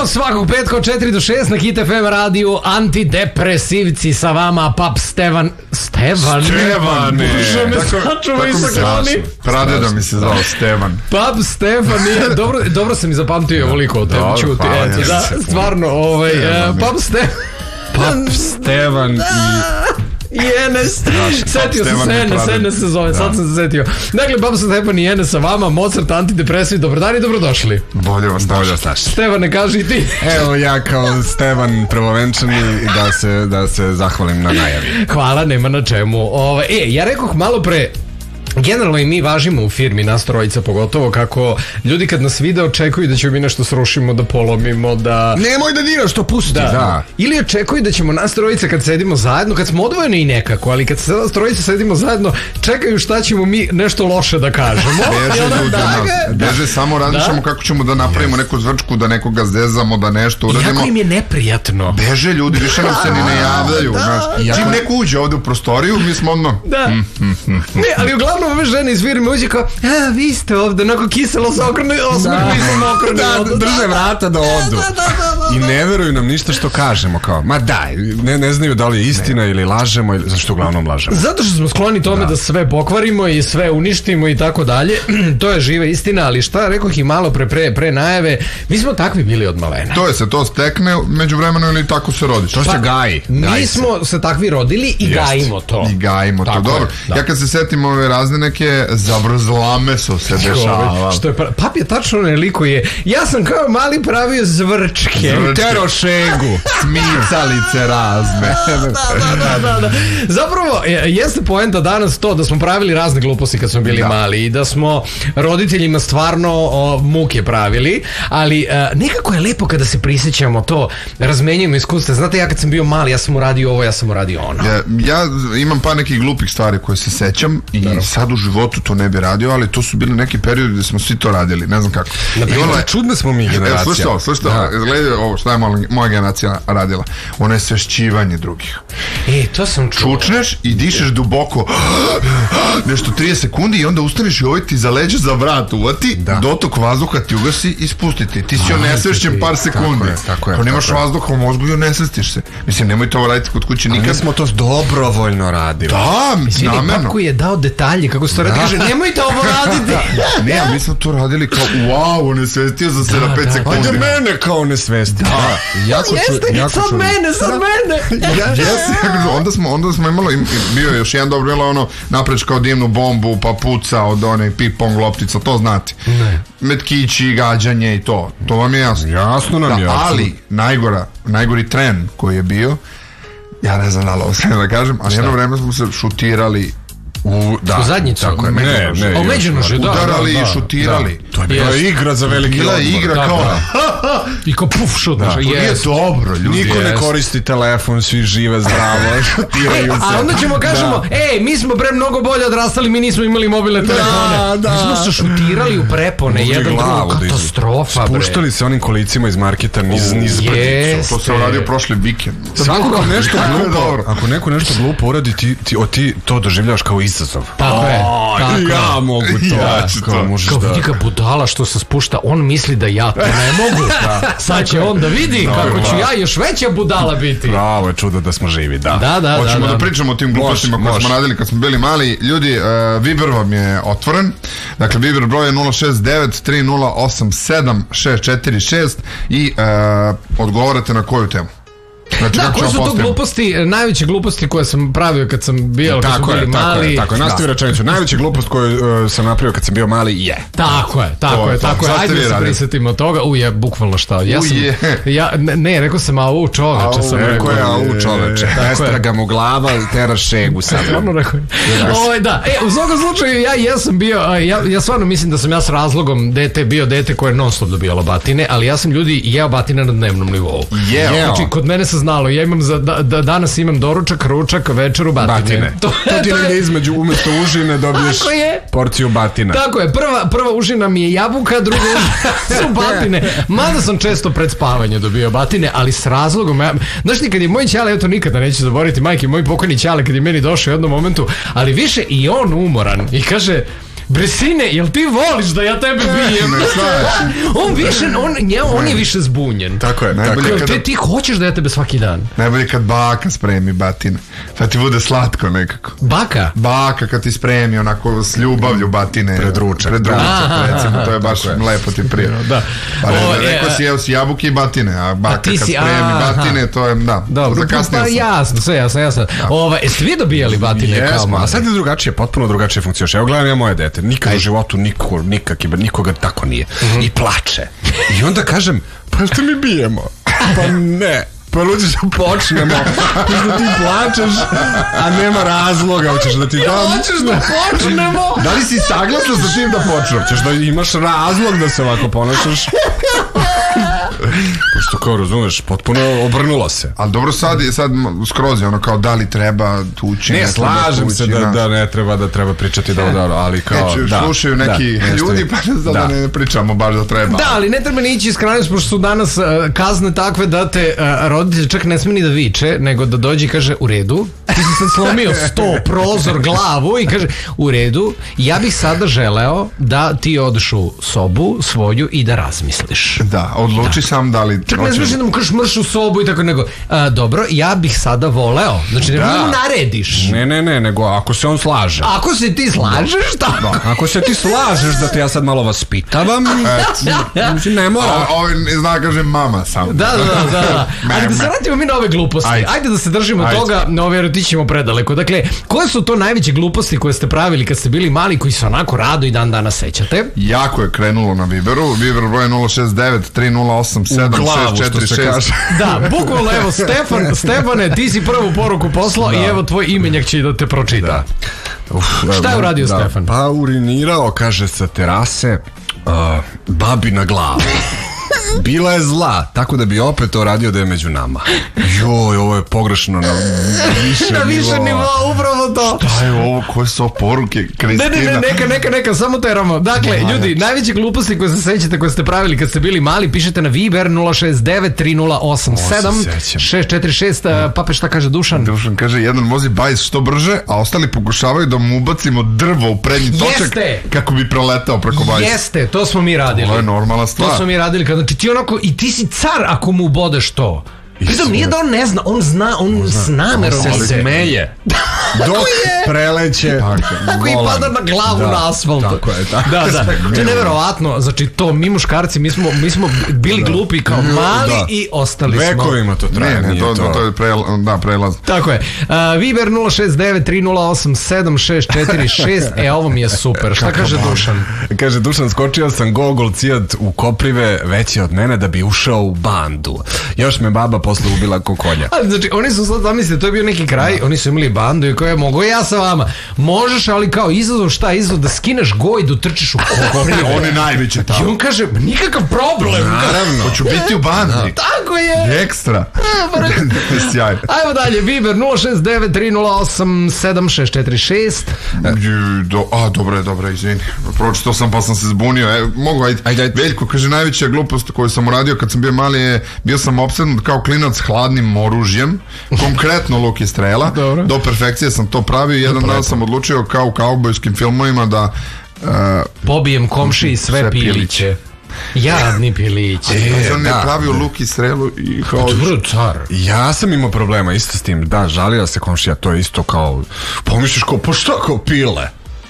Kao svakog petka od 4 do 6 na Hit FM radiju Antidepresivci sa vama Pap Stevane. Bože me sačuvaj sa kloni. Pradeda mi se zvao Stevan. Pap Stefan nije. Dobro sam i zapamtio ovoliko o tebi čuti. Da, stvarno, Pap Stefan. Pap Stevan i Enes. Setio sam se, Enes se zove, sad sam se setio. Dakle, Pap Stefan i Enes sa vama, Mozart, Antidepresiv, dobar dan i dobrodošli. Bolje vas našli. Stevane, kaži i ti. Evo ja kao Stevan prvovenčani da se zahvalim na najavi. Hvala, nema na čemu. Ja rekoh malo pre, generalno i mi važimo u firmi, nas trojica pogotovo, kako ljudi kad nas vide očekuju da ćemo mi nešto srušimo, da polomimo, da... Nemoj da diraš, to pusti. Da. Ili očekuju da ćemo nas trojica kad sedimo zajedno, kad smo odvojeni i nekako, ali kad se nas trojica sedimo zajedno, čekaju šta ćemo mi nešto loše da kažemo. Beže, samo razmišljamo kako ćemo da napravimo neku zvrčku, da nekoga zezamo, da nešto uradimo. Iako im je neprijatno. Beže, ljudi više nam se ni ne javljaju. Čim neko uđe ovde u prostoriju, mi smo odmah... Ne, ali uglavnom ove žene iz firme uđe kao, vi ste ovde, onako kiselo se okrenu, drže vrata da odu. I ne veruju nam ništa što kažemo, kao, ma daj, ne znaju da li je istina ili lažemo, zašto uglavnom lažemo. Zato što smo skloni tome da sve pokvarimo i sve uništimo i tako dalje. To je živa istina, ali šta, rekoh i malo pre najave, mi smo takvi bili od malena. To stekne među vremenu ili tako se rodi? To se gaji. Mi smo se takvi rodili i gajimo to. Dobro. Ja kad se setim ove razne neke zabrzlame su se dešava. Pap je tačno neliko je. Ja sam kao mali pravio zvrčke. Terošegu. Smicalice razne. Da. Zapravo, jeste poenta danas to da smo pravili razne gluposti kad smo bili mali i da smo roditeljima stvarno muke pravili, ali nekako je lepo kada se prisjećamo to, razmenjujemo iskustva. Znate, ja kad sam bio mali, ja sam uradio ovo, ja sam uradio ono. Ja imam pa nekih glupih stvari koje se sećam i sad u životu to ne bi radio, ali to su bili neki periodi gde smo svi to radili, ne znam kako. Čudne smo mi generacija. Slušaj, gledaj ovo, šta je moja generacija radila? Ono je svešćivanje drugih. To sam čuo. Čučneš i dišeš duboko nešto 30 sekundi i onda ustaneš i ovaj ti za leđa za vrat uvati, dotok vazduha ti ugasi i spustiti. Ti si onesvešćen par sekundi. Ako nemaš vazduha u mozgu i onesvestiš se. Mislim, nemoj to raditi kod kuće nikad. Mi smo to dobrovoljno radili. Da, namerno. Kako je dao detalje, kako se to radi, kaže, nemojte ovo raditi. Ne, mi smo to radili kao, wow, onesvestio za 7-5 sekundi. Ajde mene kao onesvesti. Sad mene. Onda smo imali, bio je još jedan dobro, bilo ono, napreć kao dimnu bombu, pa puca od one ping-pong loptica, to znate. Metkići, gađanje i to vam je jasno. Jasno nam je. Ali, najgori tren koji je bio, ja ne znam da li ovo sve da kažem, ali jedno vreme smo se šutirali u zadnjicu. Tako je, međunože, udarali i šutirali. To je bila igra za veliki odmor. Bila igra kao... I kao puf šutnaš. To nije dobro, ljudi. Niko ne koristi telefon, svi žive zdravo, šutiraju se. A onda ćemo kažemo, mi smo mnogo bolje odrastali, mi nismo imali mobilne telefone. Mi smo se šutirali u prepone, jedan drugo, katastrofa. Spuštali se onim kolicima iz marketa niz brdicu. To se uradio prošli vikend. Ako neko nešto glupo uradi, ti to doživljavaš kao izazov. Tako je. Ja mogu to. Kao vidi ga budala što se spušta, on misli da ja to ne mogu. Sad će on da vidi kako ću ja još veća budala biti. Bravo, je čudo da smo živi, Hoćemo da pričamo o tim glupostima koje smo radili kad smo bili mali. Ljudi, Viber vam je otvoren. Dakle, Viber broj je 069-3087-646 i odgovarate na koju temu. Znači, koje su to gluposti, najveće gluposti koje sam pravio kad sam bio, kad sam bili mali. Tako je, nastavi rečenicu. Najveća glupost koju sam napravio kad sam bio mali je. Tako je. Ajde da se prisetimo toga. Bukvalno šta? Ne, rekao sam, čoveče sam rekao. Čoveče. Estraga mu glava, teraš šegu sad. Stvarno rekao. U svakom slučaju, ja jesam bio, ja stvarno mislim da sam ja s razlogom bio dete koje je non stop dobijalo batine, ali ja sam ljudi jeo batine na dnevnom nivou. Znači, kod mene se znalo, ja imam danas imam doručak, ručak, večeru, batine. To ti negdje između, umjesto užine dobiješ porciju batina. Tako je, prva užina mi je jabuka, druga su batine. Mada sam često pred spavanje dobio batine, ali s razlogom. Znaš ti, kad je moj ćale, ja to nikada neću zaboraviti, majke, moj pokojni ćale, kad je meni došao u jednom momentu, ali više i on umoran i kaže, Bresine, jel ti voliš da ja tebe bijem? On je više zbunjen. Tako je. Ti hoćeš da ja tebe svaki dan. Najbolje kad baka spremi batine. Pa ti bude slatko nekako. Baka? Baka kad ti spremi onako s ljubavlju batine. Predručak, recimo, to je baš lepo ti prije. Da. Pa rekao si, evo si jabuke i batine, a baka kad spremi batine, to je, zakasnio sam. Jasno, sve jasno. Jeste vi dobijali batine kao mali? A sad je drugačije, potpuno drugačije funkcioniše. Evo gledam ja moje dete, nikad u životu nikoga tako nije. I plače. I onda kažem, pa što mi bijemo? Pa ne. Pa luđe da počnemo. Da ti plačeš, a nema razloga. Hoćeš da ti dam. Hoćeš da počnemo? Da li si saglasna sa tim da počnemo? Hoćeš da imaš razlog da se ovako ponašaš? Pošto kao razumeš, potpuno obrnulo se. Ali dobro, sad skroz je ono kao da li treba tući. Ne, slažem se da ne treba, da treba pričati da udaro, ali kao slušaju neki ljudi, pa da ne pričamo baš da treba. Da, ali ne treba ni ići iz krajnosti, pošto su danas kazne takve da te roditelj čak ne sme ni da viče, nego da dođe i kaže u redu, ti si sad slomio sto, prozor, glavu i kaže u redu, ja bih sada želeo da ti odeš u sobu svoju i da razmisliš. Da, odluči sam da li... Čak ne znaš da mu kažeš mrš u sobu i tako, nego dobro, ja bih sada voleo. Znači, ne mu narediš. Ne, nego ako se on slaže. Ako se ti slažeš, da. Ako se ti slažeš da te ja sad malo vaspitavam, ne mora. Ovo zna kaže mama sam. Da. Ali da se vratimo mi na ove gluposti. Ajde da se držimo toga, jer ti ćemo predaleko. Dakle, koje su to najveće gluposti koje ste pravili kad ste bili mali, koji se onako rado i dan danas sećate? Jako je krenulo na Viberu. Viber broj 069 308 7646. Da, bukvalno, evo, Stefane, ti si prvu poruku poslao i evo tvoj imenjak će da te pročita. Šta je uradio Stefan? Pa urinirao, kaže, sa terase babi na glavu. Bila je zla, tako da bi opet to radio da je među nama. Joj, ovo je pogrešno na više nivoa, upravo to. Šta je ovo, koje su ovo poruke, Kristina? Neka, samo teramo. Dakle, ljudi, najveće gluposti koje se sećate, koje ste pravili kad ste bili mali, pišete na Viber 069 3087 646. Pape, šta kaže Dušan? Dušan kaže, jedan vozi bajs što brže, a ostali pokušavaju da mu ubacimo drvo u prednji točak kako bi proletao preko bajsa. Jeste, to smo mi radili. Ovo je normalna stvar. To smo mi radili, znači ti onako, i ti si car ako mu ubodeš to. Pritom nije da on ne zna, on zna, on s namerom se smeje. Dok preleće. Tako i pada na glavu na asfaltu. Tako je. Da. To je neverovatno. Znači to, mi muškarci, mi smo bili glupi kao mali i ostali smo. Vekovima to traje. Ne, to je prelaz. Tako je. Viber 069 308 7646. Ovo mi je super. Šta kaže Dušan? Kaže Dušan, skočio sam gogol cijat u koprive veći od mene da bi ušao u bandu. Još me baba posle ubila ko konja. Znači, oni su sad, zamislite, to je bio neki kraj, oni su imali bandu i koja mogu ja sa vama. Možeš, ali kao izazov, da skineš goj i da utrčiš u koprive. On je najveći tamo. I on kaže, nikakav problem. Naravno. Hoću biti u bandi. Tako je. Ekstra. Sjaj. Ajmo dalje, Viber 069 308 7646. Dobro, izvini. Pročitao sam pa sam se zbunio. Mogu, ajde. Veljko kaže, najveća glupost koju sam uradio kad sam bio mali je, bio sam opsednut kao klinac hladnim oružjem, konkretno luk i strela. Do perfekcije sam to pravio i jedan dan sam odlučio kao u kaubojskim filmovima da pobijem komši i sve piliće. Jadni piliće. On je pravio luk i strelu i kao... car. Ja sam imao problema isto s tim. Da, žalio se komšija, to je isto kao... Pomisliš kao, pa šta kao pile?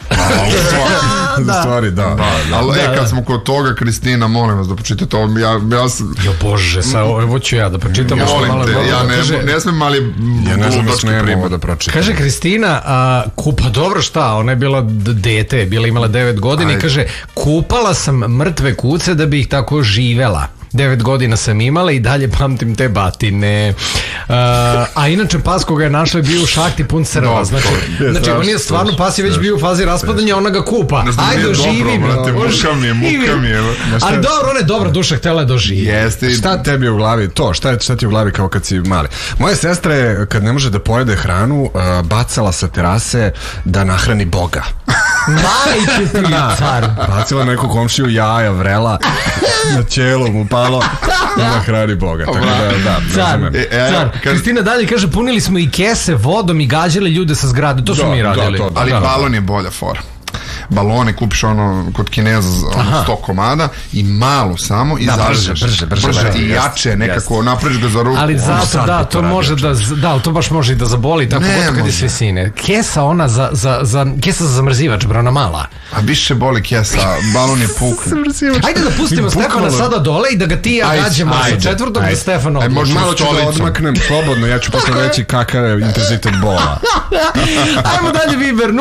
Stvari, da. Ali kad smo kod toga, Kristina, molim vas da pročitate ovo. Ja sam... Jo Bože, sad ovo ću ja da pročitam. Molim te, ne smem mali... Ja ne znam da smijemo da pročitam. Kaže Kristina, pa dobro šta, ona je bila dete, imala 9 godina i kaže, kupala sam mrtve kuce da bi ih tako živela. 9 godina sam imala i dalje pamtim te batine. A inače pas koga je našla je bio u šahti pun crva. Znači on je stvarno, pas je već bio u fazi raspadanja, ona ga kupa. Ajde doživi. Muka mi je. Ali dobro, ona je dobra duša, htjela je doživi. Šta tebi je u glavi to? Šta ti je u glavi kao kad si mali? Moja sestra je, kad ne može da pojede hranu, bacala sa terase da nahrani Boga. Majke ti, car. Bacila neku komšiju jaja, vrela, na ćelo mu palo i nahrani Boga. Tako da, car. Kristina dalje kaže, punili smo i kese vodom i gađali ljude sa zgrade. To smo mi radili. Ali balon je bolja fora. balone, kupiš ono kod Kineza 100 komada i malo samo i zarežeš. Brže i jače nekako, napraviš ga za ruku. Ali zato da, to može da, to baš može i da zaboli, tako god kad je sve sine. Kesa ona kesa za zamrzivač, bro, ona mala. A više boli kesa, balon je pukne. Ajde da pustimo Stefana sada dole i da ga ti ja gađemo sa četvrtog da Stefan odluči. Malo ću da odmaknem slobodno, ja ću posle reći kakav je intenzitet bola. Ajmo dalje, Viber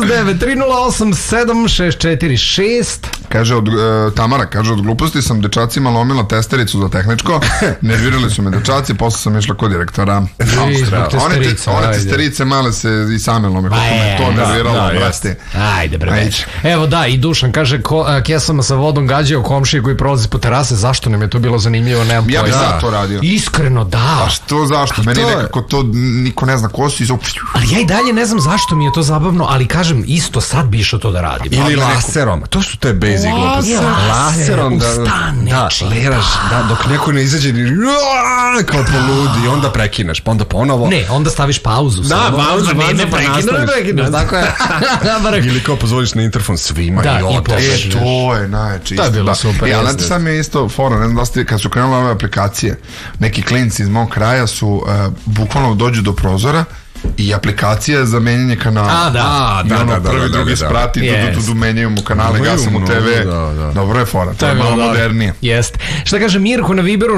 069-308-7646. Kaže Tamara, kaže, od gluposti sam dečacima lomila testericu za tehničko, nervirali su me dečaci, posle sam išla kod direktora. One testerice male se i same lome, kako me to nerviralo, brate. Ajde, bre. Evo da, i Dušan kaže, kesama sa vodom gađaju komšije koji prolazi po terase, zašto nam je to bilo zanimljivo, nemam pojma. Ja bih sad to radio. Iskreno, da. A što, zašto? Meni nekako to niko ne zna ko su i ali ja i dalje ne znam zašto mi je to zabavno, ali kažem, isto sad bi išao to da radim. Ili laserom, to su te basic gluposti. Laserom da leraš, dok neko ne izađe kao poludi i onda prekineš, pa onda ponovo. Ne, onda staviš pauzu. Da, pauzu, ne prekineš. Tako je. Ili kao pozvoliš na interfon svima i odeš. To je najče. To je bilo super. Ja, znači sad mi je isto fora, ne znam da ste, kad su krenule ove aplikacije, neki klinci iz mog kraja su bukvalno dođu do prozora i aplikacija za menjanje kanala. Da, prvi, drugi sprati, tu menjaju mu kanale, gasam u TV. Dobro je fora, to je malo modernije. Jest. Šta kaže Mirko na Viberu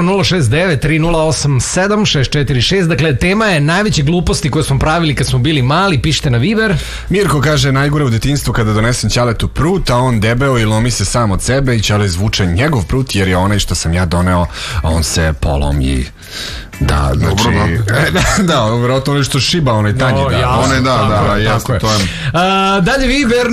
069-308-7646. Dakle, tema je najveće gluposti koje smo pravili kad smo bili mali. Pišite na Viber. Mirko kaže, najgore u detinjstvu kada donesem Ćaletu prut, a on debeo i lomi se sam od sebe i Ćale izvuče njegov prut jer je onaj što sam ja doneo, a on se polomi. Da, znači... Da, vjerojatno ono što šiba, onaj tanji, jasno, to je. Dalje Viber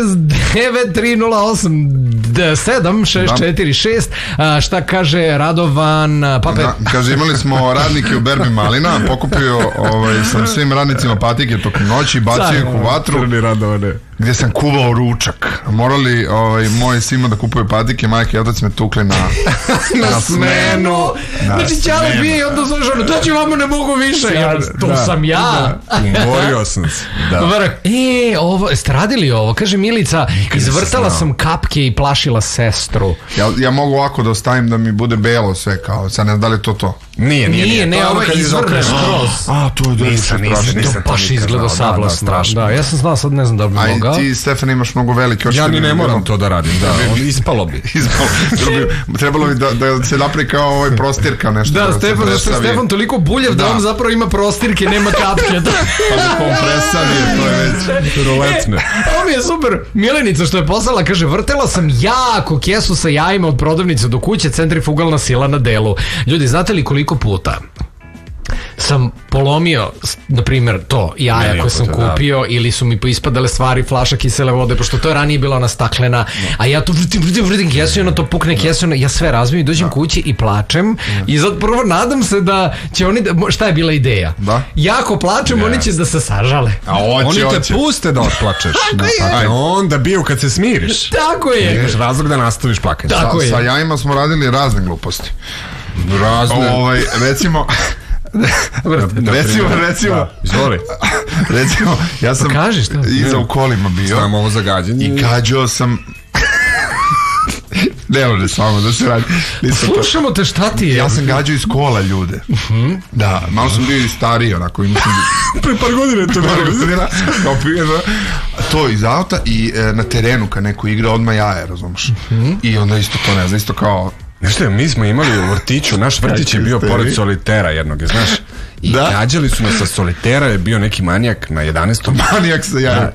069-308-7646. Šta kaže Radovan Pape? Kaže, imali smo radnike u berbi malina, pokupio sam svim radnicima patike tokom noći, bacio ih u vatru, gdje sam kuvao ručak. Morali moji sima da kupuju patike, majke i otac me tukli na smenu. Znači Ćale bije i onda znaš ono, doći vamo ne mogu više. To sam ja. Borio sam se. Ste radili ovo? Kaže Milica, izvrtala sam kapke i plašila sestru. Ja mogu ovako da ostavim da mi bude belo sve kao, sad ne znam da li to. Nije, ovo je izvrneš kroz. To je nisam to baš izgleda sablasno. Da, ja sam znao, sad ne znam da bi mogao. A ti, Stefan, imaš mnogo velike oči. Ja ni ne moram to da radim, ispalo bi. Trebalo bi da se napravi kao ovaj prostirka nešto. Da, Stefan toliko buljev da on zapravo ima prostirke, nema kapke. Kompresav je, to je već roletne. Ovo mi je super. Milenica što je poslala, kaže, vrtela sam jako kesu sa jajima od prodavnice do kuće, centrifugalna sila na delu. Ljudi, znate li koliko puta sam polomio, na primjer, to jaja koje sam kupio ili su mi poispadale stvari, flaša kisele vode, pošto to je ranije bila ona staklena, a ja tu vrtim kesu i ono to pukne kesu, ja sve razbijem i dođem kući i plačem i zato prvo nadam se da će oni, šta je bila ideja? Jako plačem, oni će da se sažale. Oni te puste da otplačeš. Onda biju kad se smiriš. Tako je. Imaš razlog da nastaviš plakanje. Sa jajima smo radili razne gluposti. Recimo izvoli. Recimo, ja sam iza u kolima bio. Znam ovo zagađanje. I gađao sam... Ne može samo da se radi. Slušamo te, šta ti je? Ja sam gađao iz kola ljude. Da, malo sam bio i stariji onako. Pre par godina to to iz auta i na terenu kad neko igra odmah jaje, razumiješ? I onda isto to ne zna, isto kao... Nešto, mi smo imali u vrtiću, naš vrtić je bio pored solitera jednog, znaš? I gađali su nas sa solitera, je bio neki manijak na 11. Manijak sa jajem.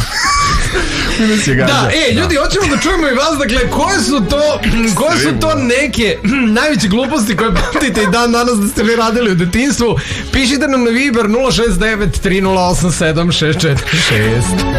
Ljudi, hoćemo da čujemo i vas, dakle, koje su to neke najveće gluposti koje pamtite i dan danas da ste vi radili u detinjstvu? Pišite nam na Viber 069 308 7646.